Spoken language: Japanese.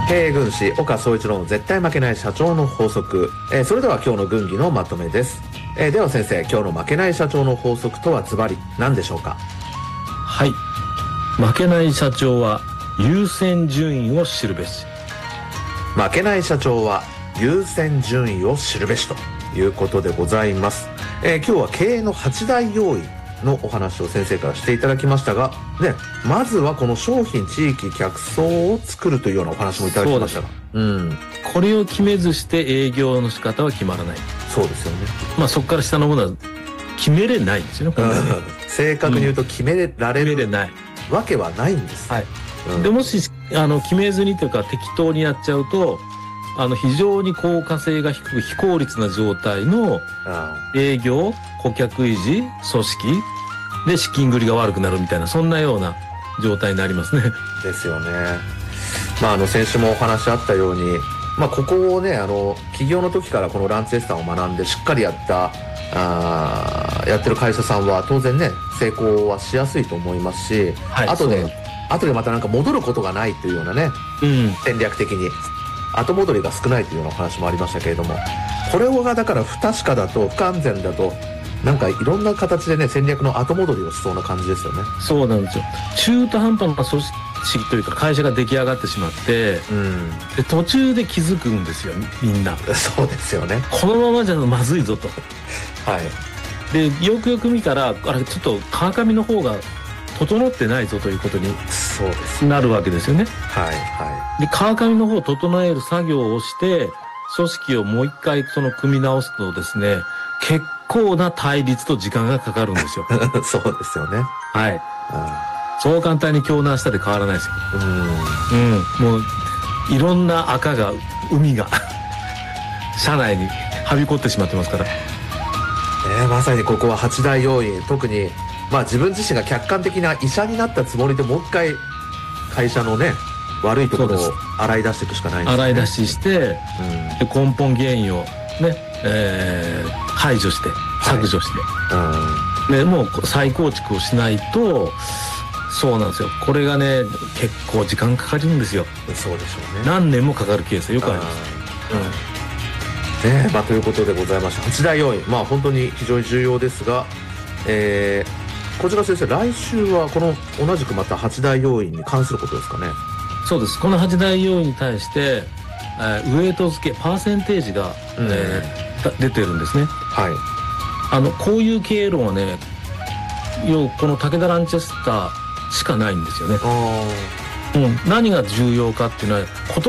経営軍師岡総一郎の絶対負けない社長の法則、それでは今日の軍議のまとめです。では先生、今日の負けない社長の法則とはズバリ何でしょうか？ はい、負けない社長は優先順位を知るべし。 負けない社長は優先順位を知るべしということでございます。今日は経営の8大要因のお話を先生からしていただきましたが、ね、まずはこの商品地域客層を作るというようなお話もいただきましたが、 これを決めずして営業の仕方は決まらない。 そうですよね。 そこから下のものは決めれないんですよね。 正確に言うと決められるないわけはないんです。 はい。でもし決めずにというか適当にやっちゃうと非常に効果性が低く非効率な状態の営業、顧客維持、組織で資金繰りが悪くなるみたいな、そんなような状態になりますね。 ですよね。先週もお話あったように、ここをね起業の時からこのランチエスターを学んでしっかりやってる会社さんは当然ね成功はしやすいと思いますし、はい、後でまたなんか戻ることがないというようなね、戦略的に後戻りが少ないというようなお話もありましたけれども、これがだから不確かだと不完全だとなんかいろんな形でね戦略の後戻りをしそうな感じですよね。 そうなんですよ。中途半端な組織というか会社が出来上がってしまって、で途中で気づくんですよみんな。 そうですよね。 このままじゃまずいぞと。 はい。 でよくよく見たらちょっと川上の方が整ってないぞということになるわけですよね。 はいはい。 で川上の方を整える作業をして組織をもう一回組み直すとですね、結構な対立と時間がかかるんですよ。 そうですよね。 はい。そう簡単に京南下で変わらないですよ。もういろんな海が社内にはびこってしまってますから。 まさにここは8大要因、特に自分自身が客観的な医者になったつもりでもう一回会社のね悪いところを洗い出していくしかないんですね。 洗い出しして、で根本原因をね、排除して削除して、でもう再構築をしないと。そうなんですよ。これがね結構時間かかるんですよ。 そうでしょうね。 何年もかかるケースよくあります。 ということでございました。8大要因、本当に非常に重要ですが、こちら先生、来週はこの同じくまた8大要因に関することですかね？ そうです。この8大要因に対して、ウエイト付けパーセンテージが、出てるんですね。 はい。 こういう経営論はね、この武田ランチェスターしかないんですよね。何が重要かっていうのは